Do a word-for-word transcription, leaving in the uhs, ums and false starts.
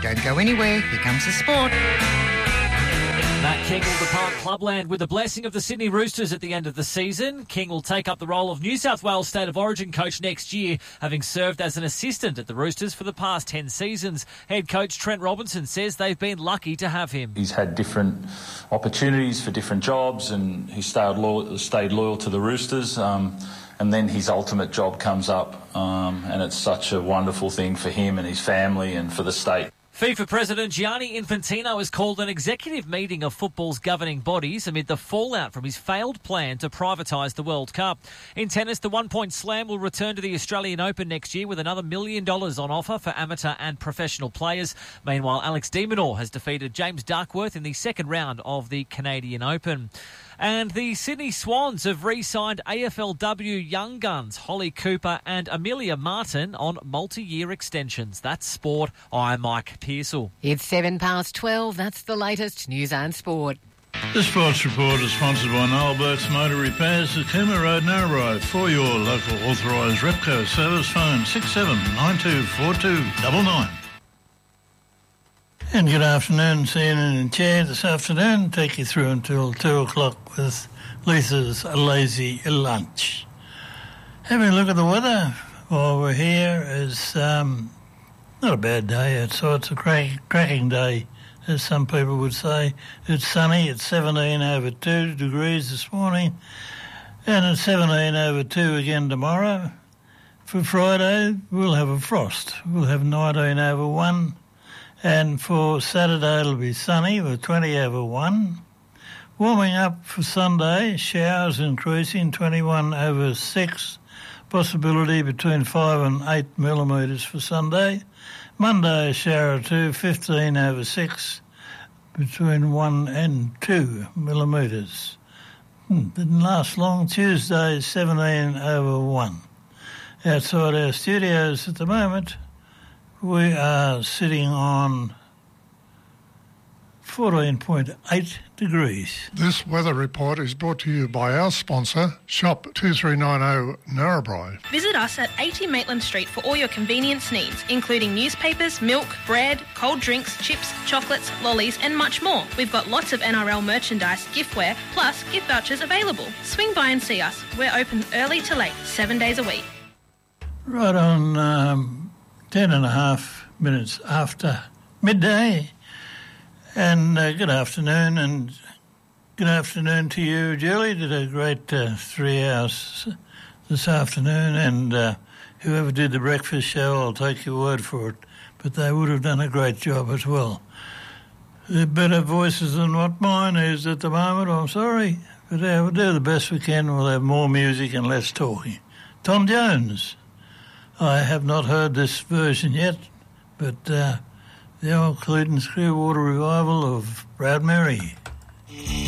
Don't go anywhere. Here comes the sport. Matt King will depart clubland with the blessing of the Sydney Roosters at the end of the season. King will take up the role of New South Wales State of Origin coach next year, having served as an assistant at the Roosters for the past ten seasons. Head coach Trent Robinson says they've been lucky to have him. He's had different opportunities for different jobs, and he stayed loyal, stayed loyal to the Roosters. Um, and then his ultimate job comes up, um, and it's such a wonderful thing for him and his family and for the state. FIFA President Gianni Infantino has called an executive meeting of football's governing bodies amid the fallout from his failed plan to privatise the World Cup. In tennis, the one-point slam will return to the Australian Open next year with another million dollars on offer for amateur and professional players. Meanwhile, Alex de Minaur has defeated James Duckworth in the second round of the Canadian Open. And the Sydney Swans have re-signed A F L W young guns Holly Cooper and Amelia Martin on multi-year extensions. That's sport. I'm Mike Pearsall. It's seven past twelve. That's the latest news and sport. The Sports Report is sponsored by Noel Burke's Motor Repairs at Cooma Road, Narrabri. For your local authorised Repco service, phone six seven nine two four two nine nine. And good afternoon, seeing in the chair this afternoon. Take you through until two o'clock with Lisa's Lazy Lunch. Having a look at the weather while we're here is um, not a bad day outside. It's a crack, cracking day, as some people would say. It's sunny. It's seventeen over two degrees this morning, and it's seventeen over two again tomorrow. For Friday, we'll have a frost. We'll have nineteen over one. And for Saturday, it'll be sunny with twenty over one. Warming up for Sunday, showers increasing, twenty-one over six. Possibility between five and eight millimetres for Sunday. Monday, a shower or two, fifteen over six, between one and two millimetres. Hmm, didn't last long. Tuesday, seventeen over one. Outside our studios at the moment, we are sitting on fourteen point eight degrees. This weather report is brought to you by our sponsor, Shop two three nine zero Narrabri. Visit us at eighty Maitland Street for all your convenience needs, including newspapers, milk, bread, cold drinks, chips, chocolates, lollies and much more. We've got lots of N R L merchandise, giftware, plus gift vouchers available. Swing by and see us. We're open early to late, seven days a week. Right on um, ten and a half minutes after midday. And uh, good afternoon, and good afternoon to you, Julie. Did a great uh, three hours this afternoon, and uh, whoever did the breakfast show, I'll take your word for it, but they would have done a great job as well. They're better voices than what mine is at the moment, I'm sorry, but uh, we'll do the best we can. We'll have more music and less talking. Tom Jones. I have not heard this version yet, but uh, the old Creedence Clearwater revival of Proud Mary.